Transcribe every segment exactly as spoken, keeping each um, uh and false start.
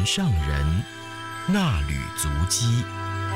言上人，那履足迹。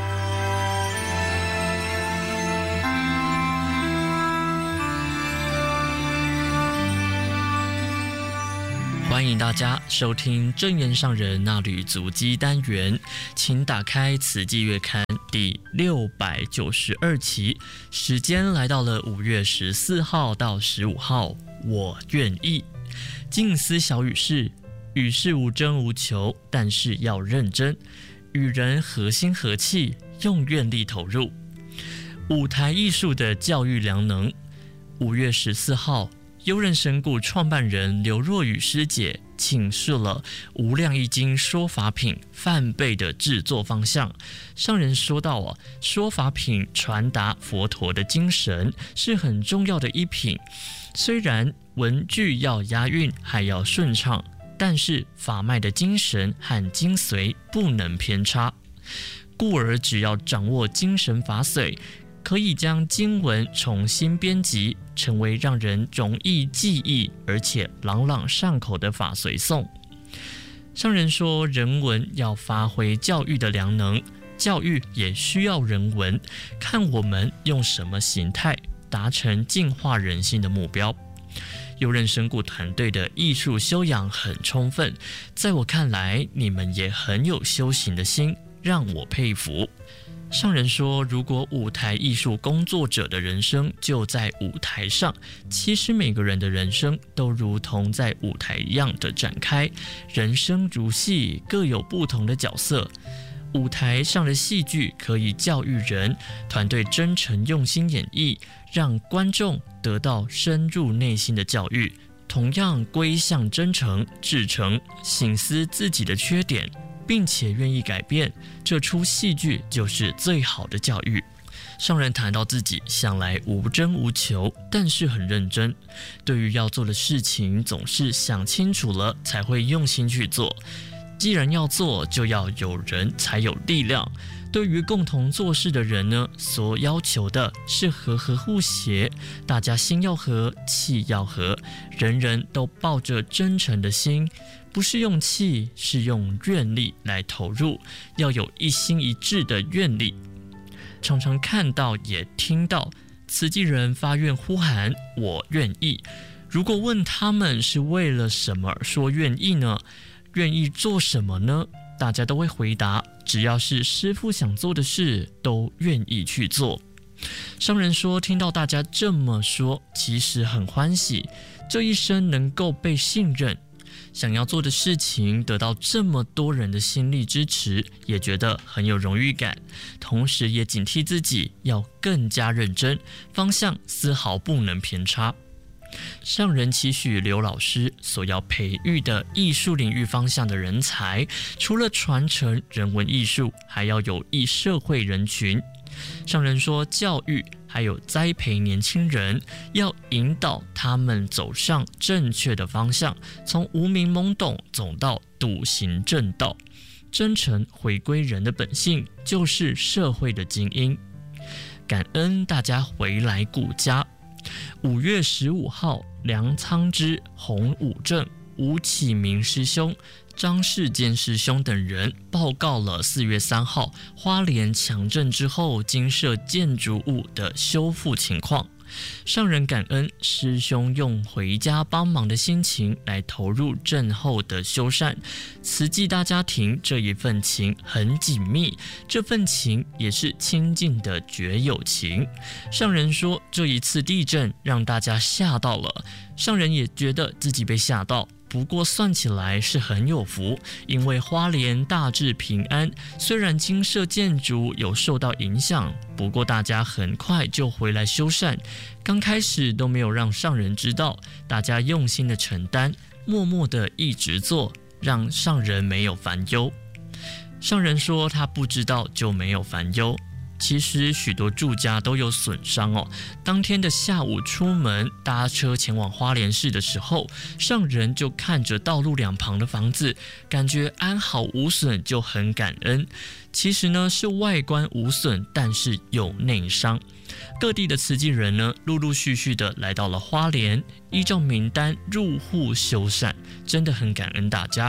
欢迎大家收听正言上人那履足迹单元，请打开慈济月刊第六百九十二期，时间来到了五月十四号到十五号，我愿意。静思小语是：与世无争无求，但是要认真，与人合心合气，用愿力投入。舞台艺术的教育良能。五月十四号，优人神谷创办人刘若雨师姐请示了无量易经说法品梵呗的制作方向。上人说到啊，说法品传达佛陀的精神是很重要的一品，虽然文句要押韵还要顺畅，但是法脉的精神和精髓不能偏差，故而只要掌握精神法髓，可以将经文重新编辑，成为让人容易记忆而且朗朗上口的法髓颂。上人说，人文要发挥教育的良能，教育也需要人文，看我们用什么形态达成净化人心的目标。优人神谷团队的艺术修养很充分，在我看来，你们也很有修行的心，让我佩服。上人说，如果舞台艺术工作者的人生就在舞台上，其实每个人的人生都如同在舞台一样的展开，人生如戏，各有不同的角色。舞台上的戏剧可以教育人，团队真诚用心演绎，让观众得到深入内心的教育，同样归向真诚、至诚，省思自己的缺点，并且愿意改变，这出戏剧就是最好的教育。上人谈到自己向来无争无求，但是很认真，对于要做的事情总是想清楚了才会用心去做。既然要做，就要有人才有力量。对于共同做事的人呢，所要求的是和和互协，大家心要和，气要和，人人都抱着真诚的心，不是用气，是用愿力来投入，要有一心一志的愿力。常常看到也听到慈济人发愿呼喊我愿意，如果问他们是为了什么而说愿意呢？愿意做什么呢？大家都会回答，只要是师父想做的事，都愿意去做。上人说，听到大家这么说，其实很欢喜，这一生能够被信任，想要做的事情得到这么多人的心力支持，也觉得很有荣誉感，同时也警惕自己要更加认真，方向丝毫不能偏差。上人期许刘老师所要培育的艺术领域方向的人才，除了传承人文艺术，还要有益社会人群。上人说，教育还有栽培年轻人，要引导他们走上正确的方向，从无明懵懂走到笃行正道。真诚回归人的本性，就是社会的精英。感恩大家回来顾家。五月十五号，梁苍之、洪武正、吴启明师兄、张世坚师兄等人报告了四月三号花莲强震之后精舍建筑物的修复情况。上人感恩师兄用回家帮忙的心情来投入震后的修缮，慈济大家庭这一份情很紧密，这份情也是亲近的绝友情。上人说，这一次地震让大家吓到了，上人也觉得自己被吓到，不过算起来是很有福，因为花莲大致平安，虽然精舍建筑有受到影响，不过大家很快就回来修缮，刚开始都没有让上人知道，大家用心的承担，默默的一直做，让上人没有烦忧。上人说他不知道就没有烦忧，其实许多住家都有损伤哦。当天的下午出门搭车前往花莲市的时候，上人就看着道路两旁的房子，感觉安好无损，就很感恩。其实呢是外观无损，但是有内伤。各地的慈济人呢，陆陆续续的来到了花莲，依照名单入户修缮，真的很感恩大家。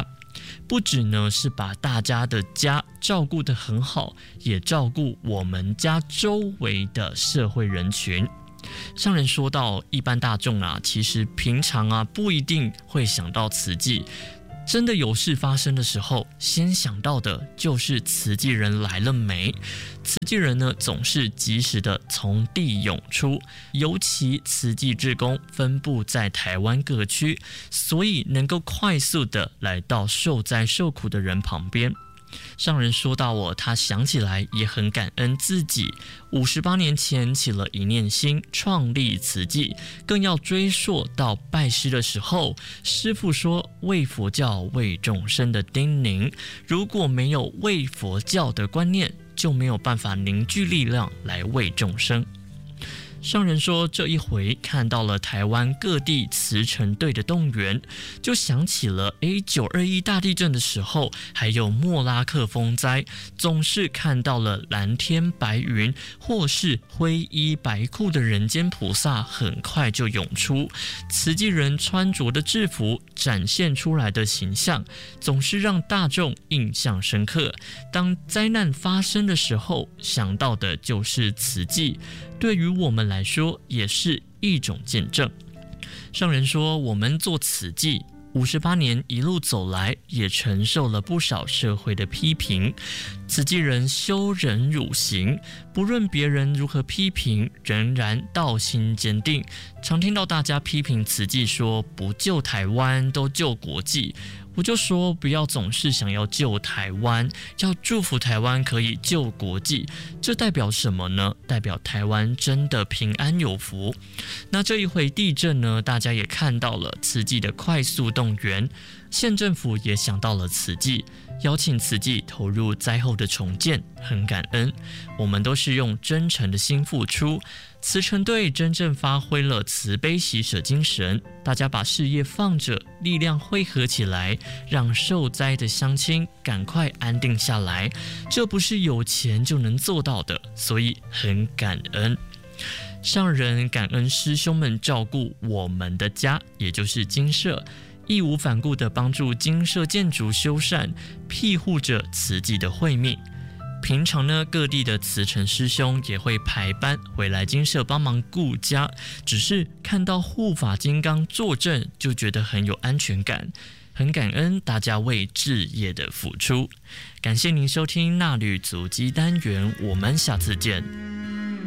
不只呢是把大家的家照顾得很好，也照顾我们家周围的社会人群。上人说到，一般大众啊，其实平常啊不一定会想到慈济，真的有事发生的时候，先想到的就是慈济人来了没。慈济人呢，总是及时的从地涌出，尤其慈济志工分布在台湾各区，所以能够快速的来到受灾受苦的人旁边。上人说到我，他想起来也很感恩自己五十八年前起了一念心，创立慈济，更要追溯到拜师的时候，师父说为佛教为众生的叮咛，如果没有为佛教的观念，就没有办法凝聚力量来为众生。上人说，这一回看到了台湾各地慈诚队的动员，就想起了诶九二一大地震的时候，还有莫拉克风灾，总是看到了蓝天白云或是灰衣白裤的人间菩萨很快就涌出，慈济人穿着的制服展现出来的形象总是让大众印象深刻。当灾难发生的时候，想到的就是慈济，对于我们来说也是一种见证。上人说，我们做慈济五十八年一路走来，也承受了不少社会的批评。慈济人修忍辱行，不论别人如何批评，仍然道心坚定。常听到大家批评慈济说，不救台湾都救国际。我就说，不要总是想要救台湾，要祝福台湾可以救国际。这代表什么呢？代表台湾真的平安有福。那这一回地震呢，大家也看到了慈济的快速动员，县政府也想到了慈济，邀请慈济投入灾后的重建，很感恩。我们都是用真诚的心付出，慈诚队真正发挥了慈悲喜舍精神，大家把事业放着，力量汇合起来，让受灾的乡亲赶快安定下来。这不是有钱就能做到的，所以很感恩。上人感恩师兄们照顾我们的家，也就是精舍，义无反顾地帮助精舍建筑修缮，庇护着慈济的慧命。平常呢，各地的慈诚师兄也会排班回来精舍帮忙顾家，只是看到护法金刚坐镇，就觉得很有安全感。很感恩大家为志业的付出。感谢您收听纳履足迹单元，我们下次见。